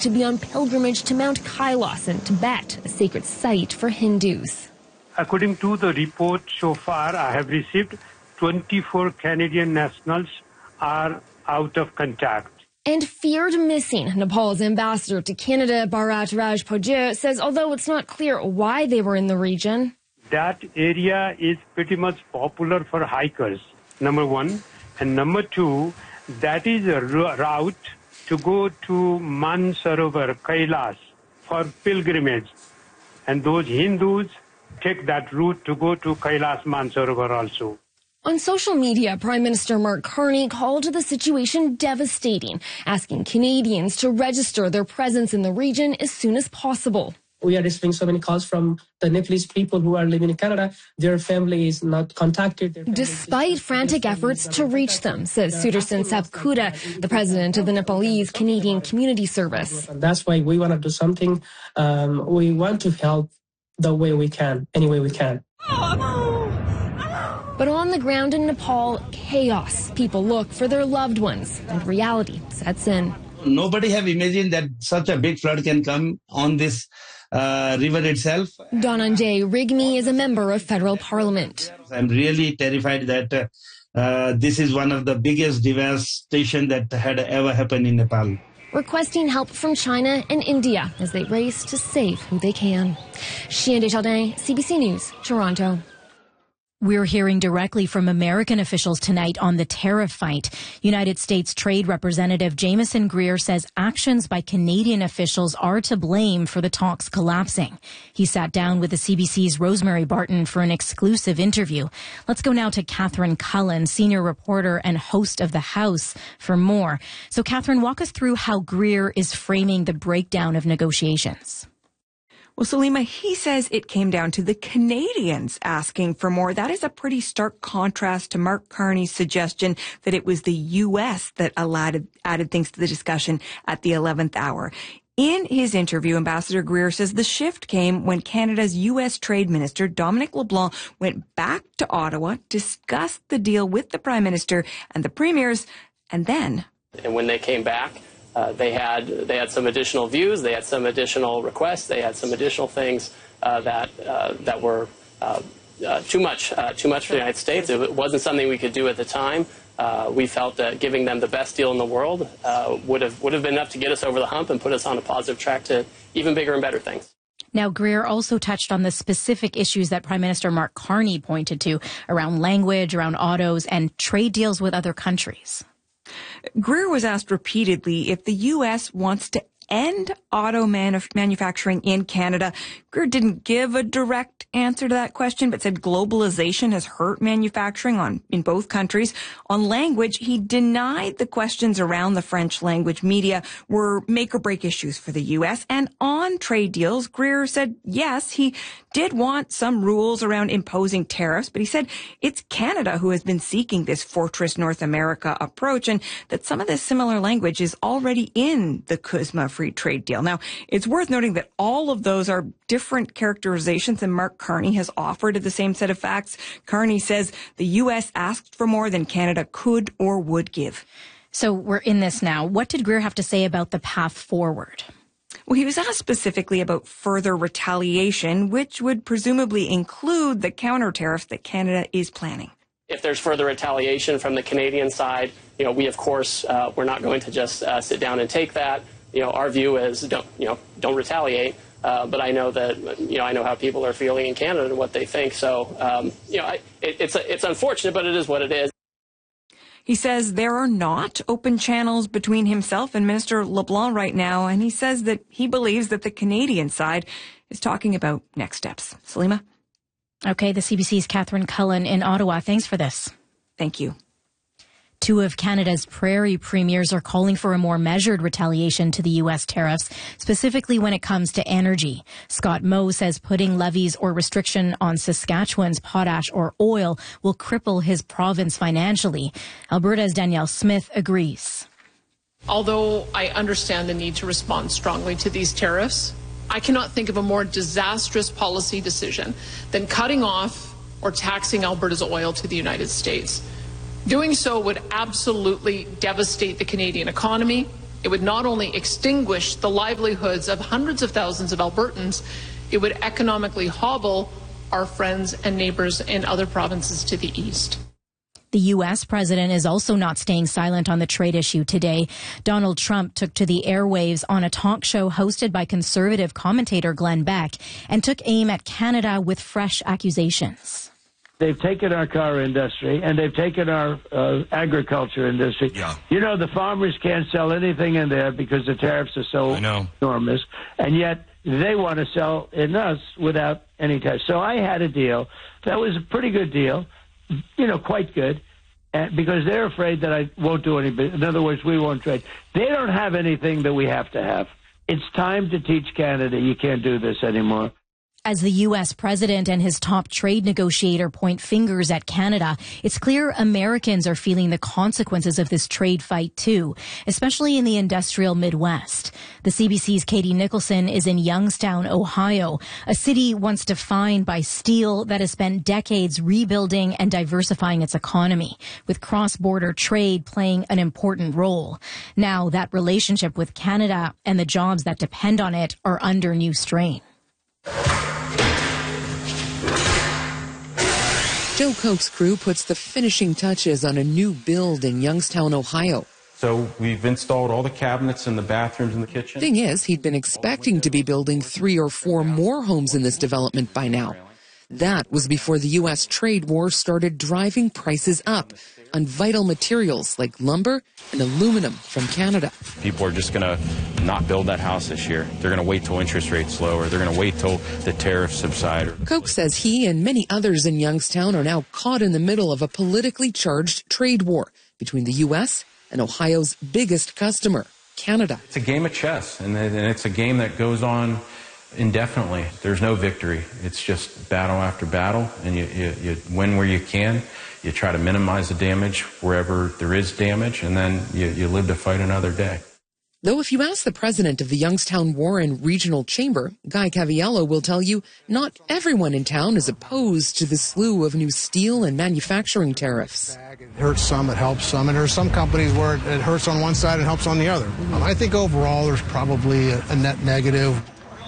to be on pilgrimage to Mount Kailas in Tibet, a sacred site for Hindus. According to the report so far I have received, 24 Canadian nationals are out of contact. And feared missing. Nepal's ambassador to Canada, Bharat Rajpujit, says although it's not clear why they were in the region, that area is pretty much popular for hikers, number one. And number two, that is a route to go to Mansarovar, Kailas, for pilgrimage. And those Hindus take that route to go to Kailas Mansarovar also. On social media, Prime Minister Mark Carney called the situation devastating, asking Canadians to register their presence in the region as soon as possible. We are receiving so many calls from the Nepalese people who are living in Canada. Their family is not contacted. Despite frantic efforts to reach them, says Sudarshan Sapkura, the president of the Nepalese Canadian Community Service. That's why we want to do something. We want to help the way we can, any way we can. But on the ground in Nepal, chaos. People look for their loved ones, and reality sets in. Nobody have imagined that such a big flood can come on this river itself. Dhananjay Rigmi is a member of federal parliament. I'm really terrified that this is one of the biggest devastation that had ever happened in Nepal. Requesting help from China and India as they race to save who they can. Chien Deschardins, CBC News, Toronto. We're hearing directly from American officials tonight on the tariff fight. United States Trade Representative Jameson Greer says actions by Canadian officials are to blame for the talks collapsing. He sat down with the CBC's Rosemary Barton for an exclusive interview. Let's go now to Catherine Cullen, senior reporter and host of The House, for more. So, Catherine, walk us through how Greer is framing the breakdown of negotiations. Well, Salima, he says it came down to the Canadians asking for more. That is a pretty stark contrast to Mark Carney's suggestion that it was the U.S. that added things to the discussion at the 11th hour. In his interview, Ambassador Greer says the shift came when Canada's U.S. Trade Minister, Dominic LeBlanc, went back to Ottawa, discussed the deal with the Prime Minister and the Premiers, and then... And when they came back, they had some additional views, they had some additional requests, they had some additional things that were too much for the United States. It wasn't something we could do at the time. We felt that giving them the best deal in the world would have been enough to get us over the hump and put us on a positive track to even bigger and better things. Now, Greer also touched on the specific issues that Prime Minister Mark Carney pointed to around language, around autos, and trade deals with other countries. Greer was asked repeatedly if the U.S. wants to end auto manufacturing in Canada. Greer didn't give a direct answer to that question, but said globalization has hurt manufacturing in both countries. On language, he denied the questions around the French language media were make or break issues for the U.S. And on trade deals, Greer said, yes, he did want some rules around imposing tariffs, but he said it's Canada who has been seeking this Fortress North America approach and that some of this similar language is already in the CUSMA free trade deal. Now, it's worth noting that all of those are different characterizations than Mark Carney has offered of the same set of facts. Carney says the U.S. asked for more than Canada could or would give. So we're in this now. What did Greer have to say about the path forward? Well, he was asked specifically about further retaliation, which would presumably include the counter tariffs that Canada is planning. If there's further retaliation from the Canadian side, we of course we're not going to just sit down and take that. Our view is don't retaliate. But I know that I know how people are feeling in Canada and what they think. So it's unfortunate, but it is what it is. He says there are not open channels between himself and Minister LeBlanc right now, and he says that he believes that the Canadian side is talking about next steps. Salima? Okay, the CBC's Catherine Cullen in Ottawa. Thanks for this. Thank you. Two of Canada's prairie premiers are calling for a more measured retaliation to the U.S. tariffs, specifically when it comes to energy. Scott Moe says putting levies or restriction on Saskatchewan's potash or oil will cripple his province financially. Alberta's Danielle Smith agrees. Although I understand the need to respond strongly to these tariffs, I cannot think of a more disastrous policy decision than cutting off or taxing Alberta's oil to the United States. Doing so would absolutely devastate the Canadian economy. It would not only extinguish the livelihoods of hundreds of thousands of Albertans, it would economically hobble our friends and neighbors in other provinces to the east. The U.S. president is also not staying silent on the trade issue today. Donald Trump took to the airwaves on a talk show hosted by conservative commentator Glenn Beck and took aim at Canada with fresh accusations. They've taken our car industry and they've taken our agriculture industry. Yeah. You know, the farmers can't sell anything in there because the tariffs are so enormous, and yet they want to sell in us without any tariffs. So I had a deal that was a pretty good deal, you know, quite good, because they're afraid that I won't do any business. In other words, we won't trade. They don't have anything that we have to have. It's time to teach Canada you can't do this anymore. As the U.S. president and his top trade negotiator point fingers at Canada, it's clear Americans are feeling the consequences of this trade fight too, especially in the industrial Midwest. The CBC's Katie Nicholson is in Youngstown, Ohio, a city once defined by steel that has spent decades rebuilding and diversifying its economy, with cross-border trade playing an important role. Now that relationship with Canada and the jobs that depend on it are under new strain. Joe Koch's crew puts the finishing touches on a new build in Youngstown, Ohio. So we've installed all the cabinets in the bathrooms and the kitchen. Thing is, he'd been expecting to be building 3 or 4 more homes in this development by now. That was before the U.S. trade war started driving prices up on vital materials like lumber and aluminum from Canada. People are just going to not build that house this year. They're going to wait till interest rates lower. They're going to wait till the tariffs subside. Koch says he and many others in Youngstown are now caught in the middle of a politically charged trade war between the U.S. and Ohio's biggest customer, Canada. It's a game of chess, and it's a game that goes on indefinitely. There's no victory. It's just battle after battle, and you win where you can. You try to minimize the damage wherever there is damage, and then you live to fight another day. Though if you ask the president of the Youngstown Warren Regional Chamber, Guy Caviello, will tell you not everyone in town is opposed to the slew of new steel and manufacturing tariffs. It hurts some, it helps some, and there's some companies where it hurts on one side and helps on the other. I think overall there's probably a net negative.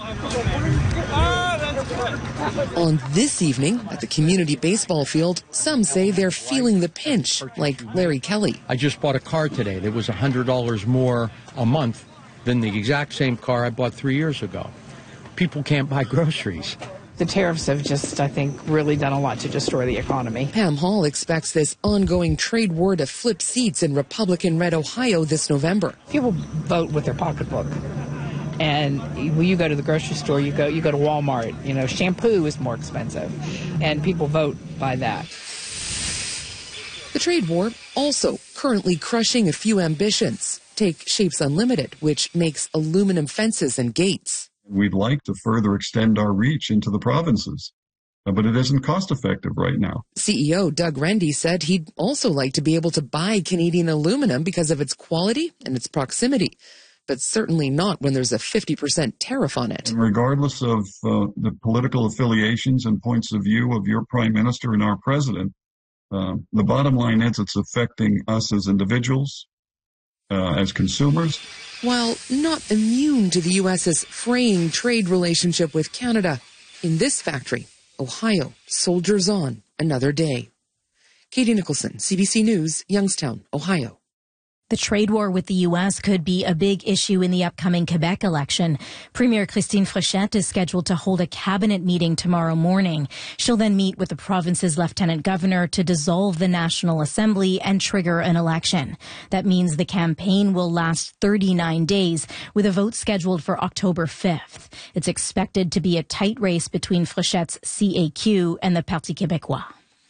On this evening, at the community baseball field, some say they're feeling the pinch, like Larry Kelly. I just bought a car today that was $100 more a month than the exact same car I bought 3 years ago. People can't buy groceries. The tariffs have just, I think, really done a lot to destroy the economy. Pam Hall expects this ongoing trade war to flip seats in Republican-red Ohio this November. People vote with their pocketbook. And when you go to the grocery store, you go to Walmart, you know, shampoo is more expensive, and people vote by that. The trade war also currently crushing a few ambitions. Take Shapes Unlimited, which makes aluminum fences and gates. We'd like to further extend our reach into the provinces, but it isn't cost effective right now. CEO Doug Rendy said he'd also like to be able to buy Canadian aluminum because of its quality and its proximity, but certainly not when there's a 50% tariff on it. And regardless of the political affiliations and points of view of your prime minister and our president, the bottom line is it's affecting us as individuals, as consumers. While not immune to the U.S.'s fraying trade relationship with Canada, in this factory, Ohio soldiers on another day. Katie Nicholson, CBC News, Youngstown, Ohio. The trade war with the U.S. could be a big issue in the upcoming Quebec election. Premier Christine Fréchette is scheduled to hold a cabinet meeting tomorrow morning. She'll then meet with the province's lieutenant governor to dissolve the National Assembly and trigger an election. That means the campaign will last 39 days, with a vote scheduled for October 5th. It's expected to be a tight race between Fréchette's CAQ and the Parti Québécois.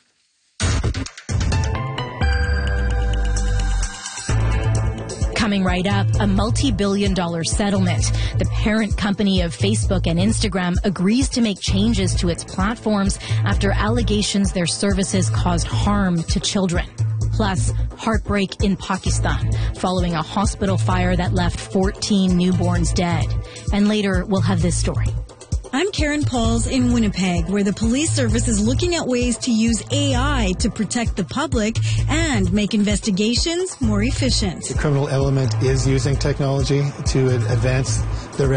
Coming right up, a multi-billion-dollar settlement. The parent company of Facebook and Instagram agrees to make changes to its platforms after allegations their services caused harm to children. Plus, heartbreak in Pakistan following a hospital fire that left 14 newborns dead. And later, we'll have this story. I'm Karen Pauls in Winnipeg, where the police service is looking at ways to use AI to protect the public and make investigations more efficient. The criminal element is using technology to advance their